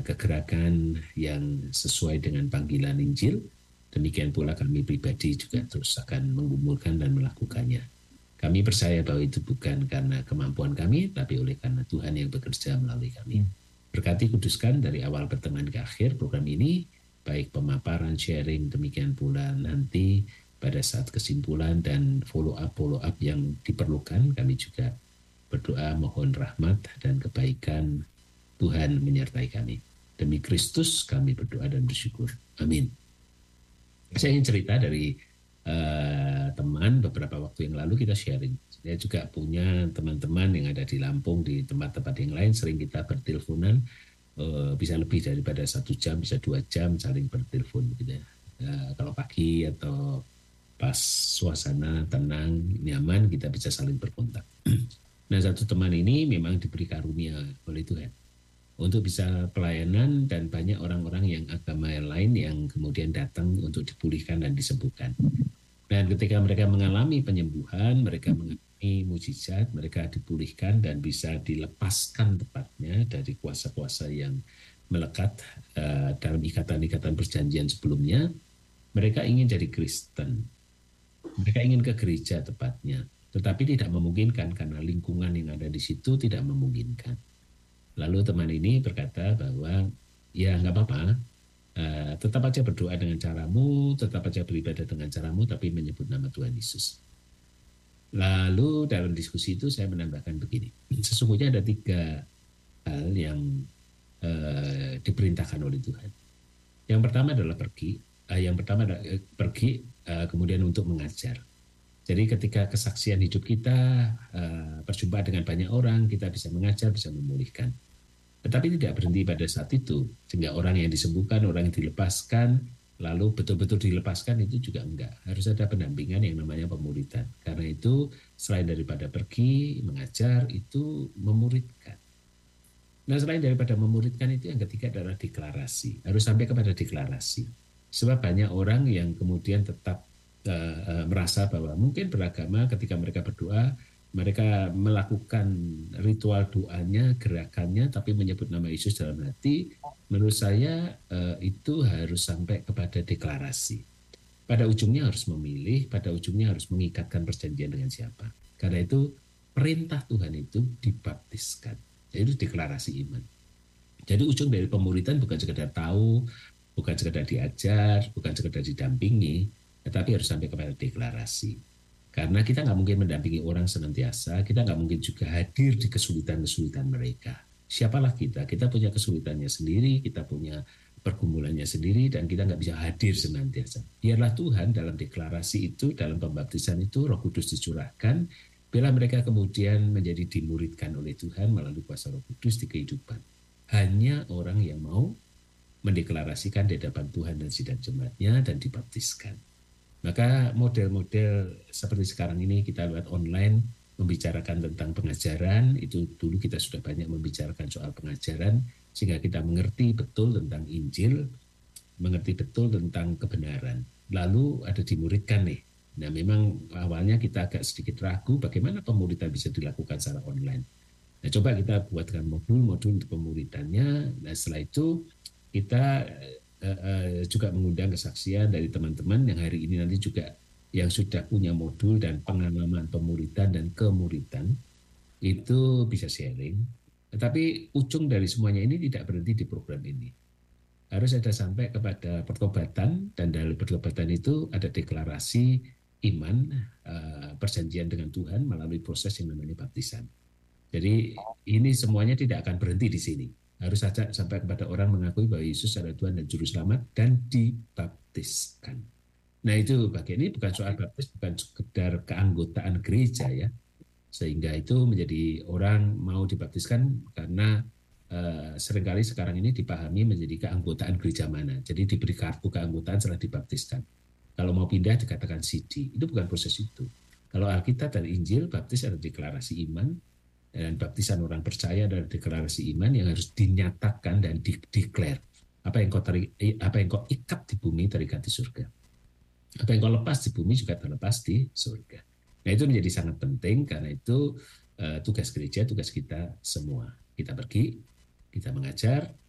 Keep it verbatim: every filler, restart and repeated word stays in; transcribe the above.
kegerakan yang sesuai dengan panggilan Injil. Demikian pula kami pribadi juga terus akan menggumulkan dan melakukannya. Kami percaya bahwa itu bukan karena kemampuan kami, tapi oleh karena Tuhan yang bekerja melalui kami. Berkati kuduskan dari awal pertengahan ke akhir program ini, baik pemaparan, sharing, demikian pula nanti pada saat kesimpulan dan follow up follow up yang diperlukan, kami juga berdoa mohon rahmat dan kebaikan Tuhan menyertai kami. Demi Kristus kami berdoa dan bersyukur. Amin. Saya ingin cerita dari uh, teman beberapa waktu yang lalu kita sharing. Saya juga punya teman-teman yang ada di Lampung, di tempat-tempat yang lain, sering kita berteleponan, uh, bisa lebih daripada satu jam, bisa dua jam saling bertelepon. Gitu ya. Uh, kalau pagi atau pas suasana tenang, nyaman, kita bisa saling berkontak. Nah, satu teman ini memang diberi karunia oleh Tuhan untuk bisa pelayanan, dan banyak orang-orang yang agama lain yang kemudian datang untuk dipulihkan dan disembuhkan. Dan ketika mereka mengalami penyembuhan, mereka mengalami mujizat, mereka dipulihkan dan bisa dilepaskan tepatnya dari kuasa-kuasa yang melekat uh, dalam ikatan-ikatan perjanjian sebelumnya. Mereka ingin jadi Kristen, mereka ingin ke gereja tepatnya, tetapi tidak memungkinkan karena lingkungan yang ada di situ tidak memungkinkan. Lalu teman ini berkata bahwa ya nggak apa-apa, uh, tetap aja berdoa dengan caramu, tetap aja beribadah dengan caramu, tapi menyebut nama Tuhan Yesus. Lalu dalam diskusi itu saya menambahkan begini, sesungguhnya ada tiga hal yang uh, diperintahkan oleh Tuhan. Yang pertama adalah pergi, uh, yang pertama adalah uh, pergi, uh, kemudian untuk mengajar. Jadi ketika kesaksian hidup kita, uh, berjumpa dengan banyak orang, kita bisa mengajar, bisa memulihkan. Tetapi tidak berhenti pada saat itu, sehingga orang yang disembuhkan, orang yang dilepaskan, lalu betul-betul dilepaskan itu juga enggak. Harus ada pendampingan yang namanya pemuridan. Karena itu selain daripada pergi, mengajar, itu memuridkan. Nah, selain daripada memuridkan itu, yang ketiga adalah deklarasi. Harus sampai kepada deklarasi. Sebab banyak orang yang kemudian tetap Uh, uh, merasa bahwa mungkin beragama, ketika mereka berdoa, mereka melakukan ritual doanya, gerakannya, tapi menyebut nama Yesus dalam hati. Menurut saya uh, itu harus sampai kepada deklarasi. Pada ujungnya harus memilih, pada ujungnya harus mengikatkan perjanjian dengan siapa. Karena itu perintah Tuhan itu dibaptiskan. Jadi itu deklarasi iman. Jadi ujung dari pemuridan bukan sekedar tahu, bukan sekedar diajar, bukan sekedar didampingi, tetapi harus sampai kepada deklarasi. Karena kita nggak mungkin mendampingi orang senantiasa, kita nggak mungkin juga hadir di kesulitan-kesulitan mereka. Siapalah kita, kita punya kesulitannya sendiri, kita punya pergumulannya sendiri, dan kita nggak bisa hadir senantiasa. Biarlah Tuhan dalam deklarasi itu, dalam pembaptisan itu, Roh Kudus dicurahkan, bila mereka kemudian menjadi dimuridkan oleh Tuhan melalui kuasa Roh Kudus di kehidupan. Hanya orang yang mau mendeklarasikan di hadapan Tuhan dan sidang jemaatnya dan dibaptiskan. Maka model-model seperti sekarang ini kita lihat online membicarakan tentang pengajaran, itu dulu kita sudah banyak membicarakan soal pengajaran, sehingga kita mengerti betul tentang Injil, mengerti betul tentang kebenaran. Lalu ada dimuridkan nih. Nah, memang awalnya kita agak sedikit ragu bagaimana pemuridan bisa dilakukan secara online. Nah, coba kita buatkan modul-modul untuk pemuridannya. Nah, setelah itu kita uh, uh, juga mengundang kesaksian dari teman-teman yang hari ini nanti juga yang sudah punya modul dan pengalaman pemuridan dan kemuridan, itu bisa sharing. Tetapi ujung dari semuanya ini tidak berhenti di program ini. Harus ada sampai kepada pertobatan, dan dari pertobatan itu ada deklarasi iman, uh, perjanjian dengan Tuhan melalui proses yang namanya baptisan. Jadi ini semuanya tidak akan berhenti di sini. Harus saja sampai kepada orang mengakui bahwa Yesus adalah Tuhan dan Juru Selamat dan dibaptiskan. Nah, itu bagian ini bukan soal baptis, bukan sekedar keanggotaan gereja ya. Sehingga itu menjadi orang mau dibaptiskan karena uh, seringkali sekarang ini dipahami menjadi keanggotaan gereja mana. Jadi diberi kartu keanggotaan setelah dibaptiskan. Kalau mau pindah dikatakan C D. Itu bukan proses itu. Kalau Alkitab dan Injil, baptis adalah deklarasi iman, dan baptisan orang percaya adalah deklarasi iman yang harus dinyatakan dan dideklar. Apa yang kau tarik, apa yang kau ikat di bumi terikat di surga. Apa yang kau lepas di bumi juga terlepas di surga. Nah, itu menjadi sangat penting karena itu uh, tugas gereja, tugas kita semua. Kita pergi, kita mengajar,